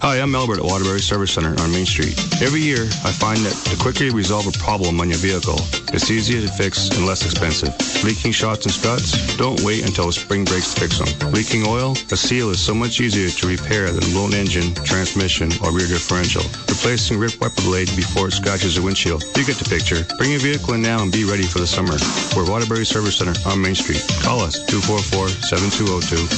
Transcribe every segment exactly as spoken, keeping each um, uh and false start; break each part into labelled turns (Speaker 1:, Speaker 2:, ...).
Speaker 1: Hi, I'm Albert at Waterbury Service Center on Main Street. Every year, I find that the quicker you resolve a problem on your vehicle, it's easier to fix and less expensive. Leaking shocks and struts? Don't wait until the spring breaks to fix them. Leaking oil? A seal is so much easier to repair than a blown engine, transmission, or rear differential. Replacing ripped wiper blade before it scratches the windshield. You get the picture. Bring your vehicle in now and be ready for the summer. We're Waterbury Service Center on Main Street. Call us, two four four, seven two zero two.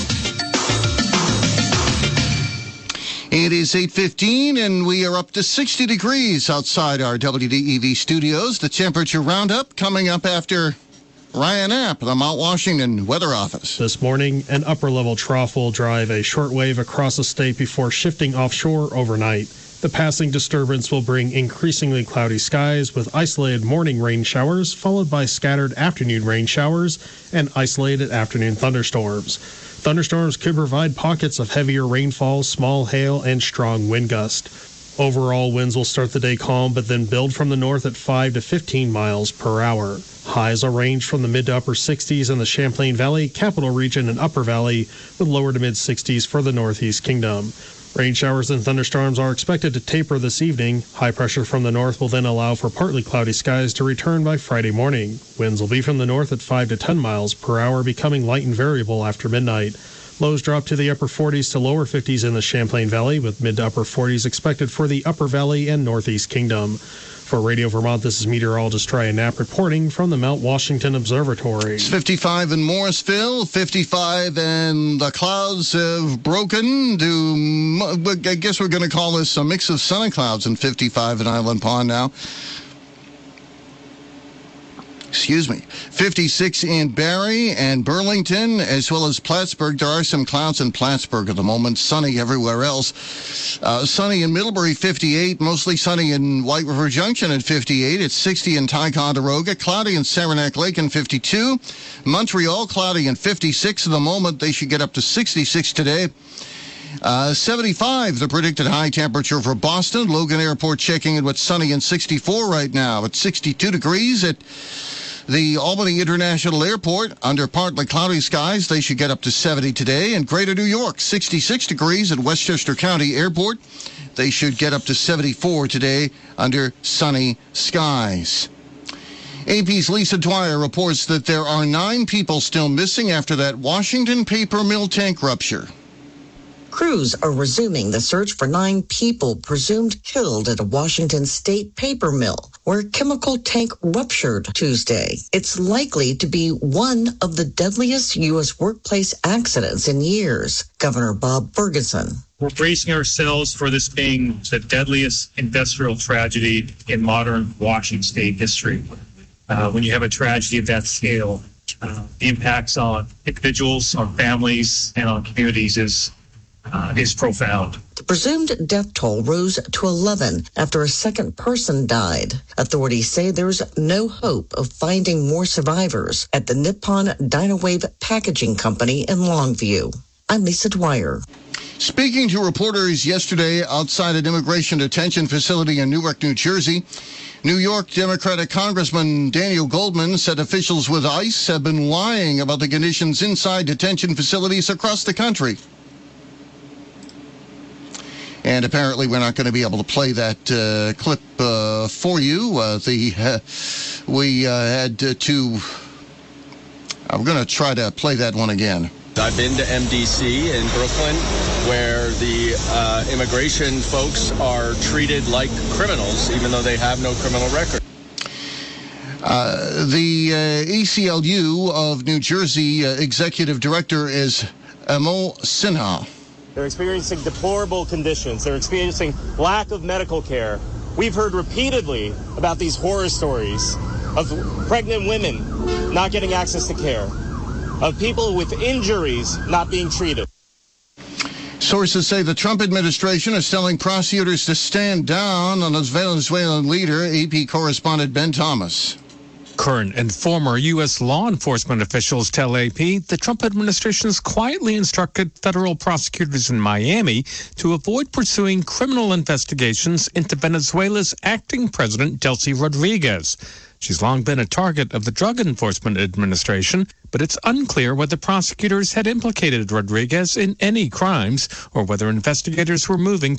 Speaker 2: It is eight fifteen, and we are up to sixty degrees outside our W D E V studios. The temperature roundup coming up after Ryan App, the Mount Washington Weather Office.
Speaker 3: This morning, an upper-level trough will drive a shortwave across the state before shifting offshore overnight. The passing disturbance will bring increasingly cloudy skies with isolated morning rain showers, followed by scattered afternoon rain showers and isolated afternoon thunderstorms. Thunderstorms could provide pockets of heavier rainfall, small hail, and strong wind gust. Overall, winds will start the day calm, but then build from the north at five to fifteen miles per hour. Highs will range from the mid to upper sixties in the Champlain Valley, Capital Region, and Upper Valley, with lower to mid sixties for the Northeast Kingdom. Rain showers and thunderstorms are expected to taper this evening. High pressure from the north will then allow for partly cloudy skies to return by Friday morning. Winds will be from the north at five to ten miles per hour, becoming light and variable after midnight. Lows drop to the upper forties to lower fifties in the Champlain Valley, with mid to upper forties expected for the Upper Valley and Northeast Kingdom. For Radio Vermont, this is meteorologist Ryan Knapp reporting from the Mount Washington Observatory.
Speaker 2: It's fifty-five in Morrisville, fifty-five, and the clouds have broken to, I guess we're going to call this a mix of sun and clouds in fifty-five in Island Pond now. Excuse me. fifty-six in Barrie and Burlington, as well as Plattsburgh. There are some clouds in Plattsburgh at the moment. Sunny everywhere else. Uh, sunny in Middlebury, fifty-eight. Mostly sunny in White River Junction at fifty-eight. It's sixty in Ticonderoga. Cloudy in Saranac Lake in fifty-two. Montreal, cloudy in fifty-six at the moment. They should get up to sixty-six today. Uh, seventy-five, the predicted high temperature for Boston. Logan Airport checking in with sunny and sixty-four right now. It's sixty-two degrees at the Albany International Airport. Under partly cloudy skies, they should get up to seventy today. And Greater New York, sixty-six degrees at Westchester County Airport. They should get up to seventy-four today under sunny skies. A P's Lisa Dwyer reports that there are nine people still missing after that Washington paper mill tank rupture.
Speaker 4: Crews are resuming the search for nine people presumed killed at a Washington state paper mill where a chemical tank ruptured Tuesday. It's likely to be one of the deadliest U S workplace accidents in years. Governor Bob Ferguson.
Speaker 5: We're bracing ourselves for this being the deadliest industrial tragedy in modern Washington state history. Uh, when you have a tragedy of that scale, uh, the impacts on individuals, on families, and on communities is Uh, is profound.
Speaker 4: The presumed death toll rose to eleven after a second person died. Authorities say there's no hope of finding more survivors at the Nippon Dynawave Packaging Company in Longview. I'm Lisa Dwyer.
Speaker 2: Speaking to reporters yesterday outside an immigration detention facility in Newark, New Jersey, New York Democratic Congressman Daniel Goldman said officials with ICE have been lying about the conditions inside detention facilities across the country. And apparently we're not going to be able to play that uh, clip uh, for you. Uh, the uh, we uh, had to. I'm going to try to play that one again.
Speaker 6: I've been to M D C in Brooklyn, where the uh, immigration folks are treated like criminals, even though they have no criminal record.
Speaker 2: Uh, the uh, A C L U of New Jersey uh, executive director is Amol Sinha.
Speaker 7: They're experiencing deplorable conditions. They're experiencing lack of medical care. We've heard repeatedly about these horror stories of pregnant women not getting access to care, of people with injuries not being treated.
Speaker 2: Sources say the Trump administration is telling prosecutors to stand down on the Venezuelan leader. A P correspondent Ben Thomas.
Speaker 8: Current and former U S law enforcement officials tell A P the Trump administration has quietly instructed federal prosecutors in Miami to avoid pursuing criminal investigations into Venezuela's acting president, Delcy Rodriguez. She's long been a target of the Drug Enforcement Administration, but it's unclear whether prosecutors had implicated Rodriguez in any crimes or whether investigators were moving